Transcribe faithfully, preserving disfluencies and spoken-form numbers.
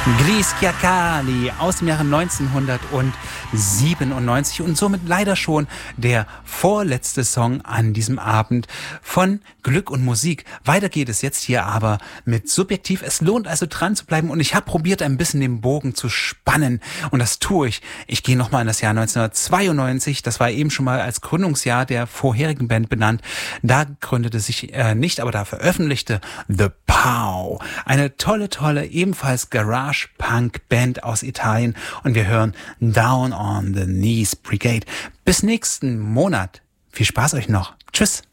Gli Schiacali aus dem Jahre neunzehnhundertsiebenundneunzig und somit leider schon der vorletzte Song an diesem Abend von Glück und Musik. Weiter geht es jetzt hier aber mit Subjektiv. Es lohnt also dran zu bleiben und ich habe probiert, ein bisschen den Bogen zu spannen und das tue ich. Ich gehe nochmal in das Jahr neunzehnhundertzweiundneunzig, das war eben schon mal als Gründungsjahr der vorherigen Band benannt. Da gründete sich äh, nicht, aber da veröffentlichte The Pow. Eine tolle, tolle, ebenfalls Garage-Punk-Band aus Italien und wir hören Down on the Knees Brigade. Bis nächsten Monat. Viel Spaß euch noch. Tschüss.